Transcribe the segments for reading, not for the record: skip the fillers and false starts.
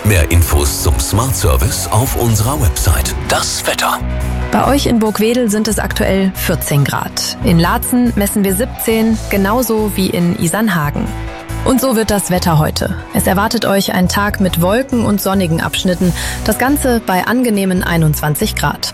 Mehr Infos zum Smart Service auf unserer Website. Das Wetter. Bei euch in Burgwedel sind es aktuell 14 Grad. In Laatzen messen wir 17, genauso wie in Isernhagen. Und so wird das Wetter heute. Es erwartet euch ein Tag mit Wolken und sonnigen Abschnitten. Das Ganze bei angenehmen 21 Grad.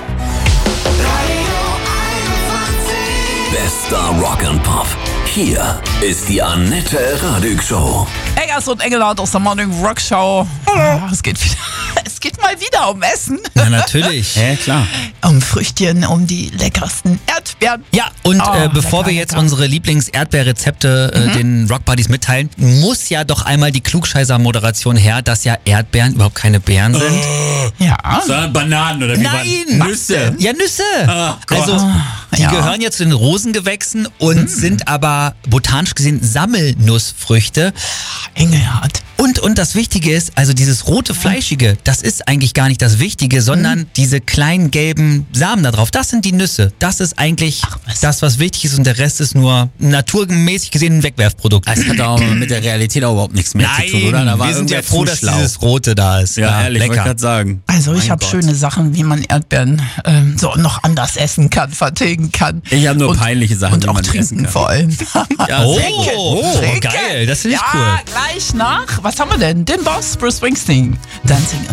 Bester Rock and Pop. Hier ist die Annette Radig Show. Eggers und Engelhardt aus der Morning Rock Show. Hallo. Es geht mal wieder um Essen. Ja, natürlich. Ja, klar. Um Früchtchen, um die leckersten Erdbeeren. Ja, und bevor lecker, wir jetzt lecker. unsere Lieblings-Erdbeerrezepte den Rock Buddies mitteilen, muss ja doch einmal die Klugscheißer-Moderation her, dass ja Erdbeeren überhaupt keine Beeren sind. Ja. Sondern Bananen oder wie Nein! Nüsse. Ja, Nüsse. Gott. Also, die Ja. gehören ja zu den Rosengewächsen und sind aber botanisch gesehen Sammelnussfrüchte. Engelhardt. Und das Wichtige ist, also dieses rote Fleischige, das ist eigentlich gar nicht das Wichtige, sondern diese kleinen gelben Samen da drauf, das sind die Nüsse. Das ist eigentlich das, was wichtig ist und der Rest ist nur naturmäßig gesehen ein Wegwerfprodukt. Das hat auch mit der Realität auch überhaupt nichts mehr zu tun, oder? Da war wir sind ja irgendwer froh, zu dass schlau. dieses Rote da ist. Ja, ehrlich, wollte ich lecker. gerade sagen. Also ich Mein habe Gott. schöne Sachen, wie man Erdbeeren so noch anders essen kann, vertilgen kann. Ich habe nur peinliche Sachen, und die auch man essen trinken kann. vor allem. Ja, Oh, Trinken. geil, das finde ich Ja, cool. gleich nach, was haben wir denn? Den Boss, Bruce Springsteen. Dancing